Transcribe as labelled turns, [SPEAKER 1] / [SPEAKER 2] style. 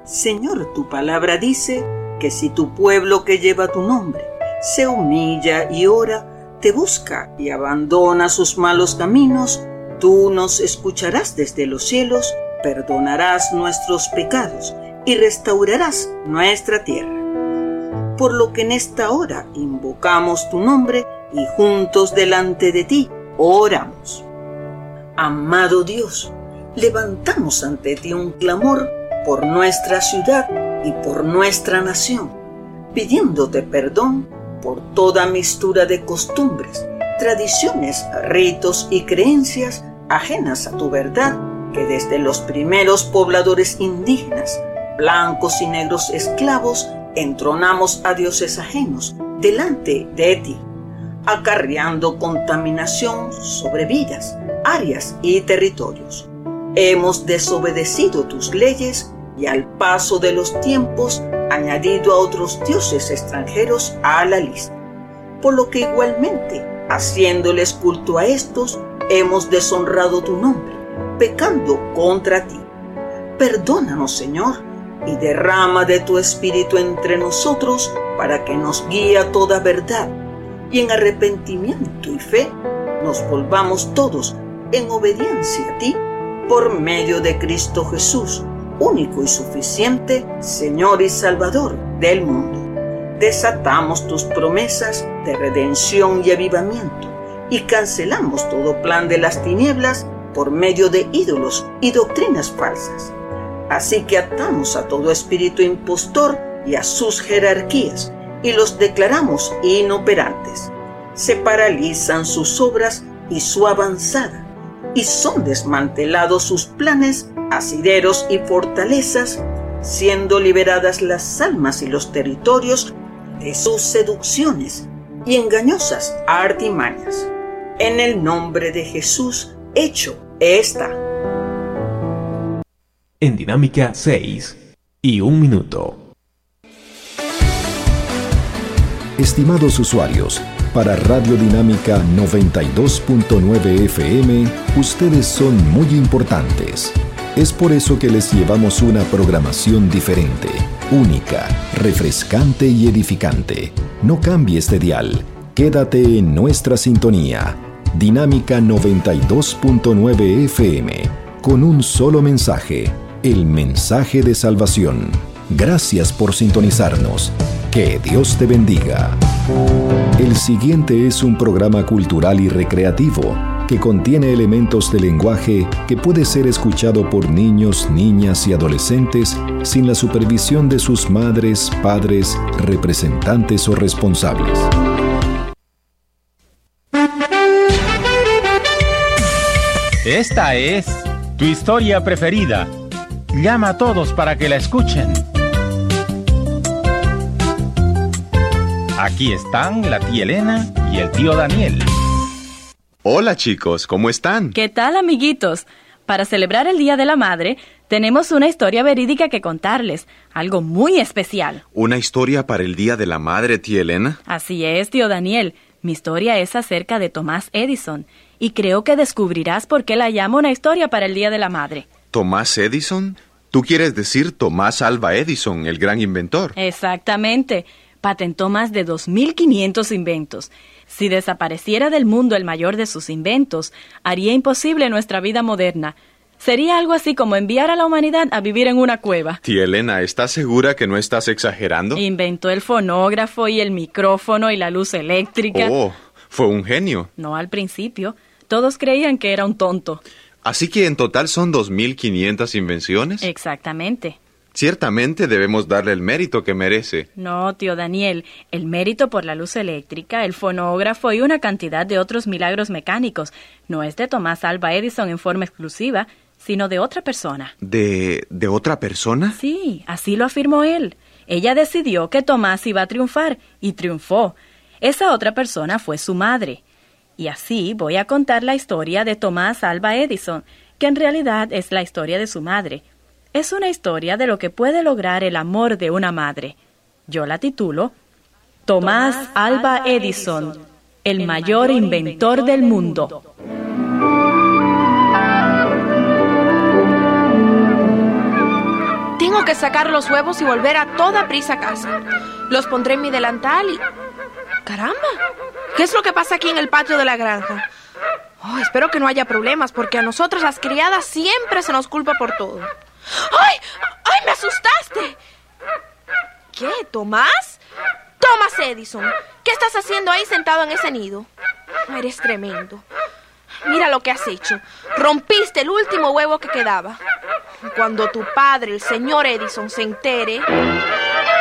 [SPEAKER 1] Señor, tu palabra dice que si tu pueblo que lleva tu nombre se humilla y ora, te busca y abandona sus malos caminos, tú nos escucharás desde los cielos, perdonarás nuestros pecados y restaurarás nuestra tierra. Por lo que en esta hora invocamos tu nombre y juntos delante de ti oramos. Amado Dios, levantamos ante ti un clamor por nuestra ciudad y por nuestra nación, pidiéndote perdón por toda mistura de costumbres, tradiciones, ritos y creencias ajenas a tu verdad, que desde los primeros pobladores indígenas, blancos y negros esclavos, entronamos a dioses ajenos delante de ti, acarreando contaminación sobre vidas, áreas y territorios. Hemos desobedecido tus leyes y al paso de los tiempos añadido a otros dioses extranjeros a la lista, por lo que igualmente, haciéndoles culto a estos, hemos deshonrado tu nombre, pecando contra ti. Perdónanos, Señor, y derrama de tu Espíritu entre nosotros para que nos guíe a toda verdad, y en arrepentimiento y fe nos volvamos todos en obediencia a ti, por medio de Cristo Jesús, único y suficiente Señor y Salvador del mundo. Desatamos tus promesas de redención y avivamiento y cancelamos todo plan de las tinieblas por medio de ídolos y doctrinas falsas. Así que atamos a todo espíritu impostor y a sus jerarquías y los declaramos inoperantes. Se paralizan sus obras y su avanzada, y son desmantelados sus planes, asideros y fortalezas, siendo liberadas las almas y los territorios de sus seducciones y engañosas artimañas. En el nombre de Jesús, hecho está.
[SPEAKER 2] En Dinámica 6 y 1 minuto.
[SPEAKER 3] Estimados usuarios, para Radio Dinámica 92.9 FM, ustedes son muy importantes. Es por eso que les llevamos una programación diferente, única, refrescante y edificante. No cambies de dial, quédate en nuestra sintonía. Dinámica 92.9 FM, con un solo mensaje, el mensaje de salvación. Gracias por sintonizarnos. Que Dios te bendiga. El siguiente es un programa cultural y recreativo que contiene elementos de lenguaje que puede ser escuchado por niños, niñas y adolescentes sin la supervisión de sus madres, padres, representantes o responsables.
[SPEAKER 4] Esta es tu historia preferida. Llama a todos para que la escuchen. Aquí están la tía Elena y el tío Daniel.
[SPEAKER 5] Hola chicos, ¿cómo están?
[SPEAKER 6] ¿Qué tal, amiguitos? Para celebrar el Día de la Madre, tenemos una historia verídica que contarles, algo muy especial.
[SPEAKER 5] ¿Una historia para el Día de la Madre, tía Elena?
[SPEAKER 6] Así es, tío Daniel. Mi historia es acerca de Thomas Edison, y creo que descubrirás por qué la llamo una historia para el Día de la Madre.
[SPEAKER 5] ¿Thomas Edison? ¿Tú quieres decir Tomás Alva Edison, el gran inventor?
[SPEAKER 6] Exactamente. Patentó más de 2.500 inventos. Si desapareciera del mundo el mayor de sus inventos, haría imposible nuestra vida moderna. Sería algo así como enviar a la humanidad a vivir en una cueva.
[SPEAKER 5] Tía Elena, ¿estás segura que no estás exagerando?
[SPEAKER 6] Inventó el fonógrafo y el micrófono y la luz eléctrica.
[SPEAKER 5] Oh, fue un genio.
[SPEAKER 6] No al principio. Todos creían que era un tonto.
[SPEAKER 5] ¿Así que en total son 2.500 invenciones?
[SPEAKER 6] Exactamente.
[SPEAKER 5] Ciertamente debemos darle el mérito que merece.
[SPEAKER 6] No, tío Daniel, el mérito por la luz eléctrica, el fonógrafo y una cantidad de otros milagros mecánicos no es de Tomás Alva Edison en forma exclusiva, sino de otra persona.
[SPEAKER 5] ¿De otra persona?
[SPEAKER 6] Sí, así lo afirmó él. Ella decidió que Tomás iba a triunfar, y triunfó. Esa otra persona fue su madre. Y así voy a contar la historia de Tomás Alva Edison, que en realidad es la historia de su madre. Es una historia de lo que puede lograr el amor de una madre. Yo la titulo Tomás Alva Edison, el mayor inventor del mundo.
[SPEAKER 7] Tengo Tengo que sacar los huevos y volver a toda prisa a casa. Los pondré en mi delantal y... ¡Caramba! ¿Qué es lo que pasa aquí en el patio de la granja? Oh, espero que no haya problemas, porque a nosotras las criadas siempre se nos culpa por todo. ¡Ay! ¡Ay, me asustaste! ¿Qué, Tomás? Thomas Edison, ¿qué estás haciendo ahí sentado en ese nido? Eres tremendo. Mira lo que has hecho. Rompiste el último huevo que quedaba. Cuando tu padre, el señor Edison, se entere...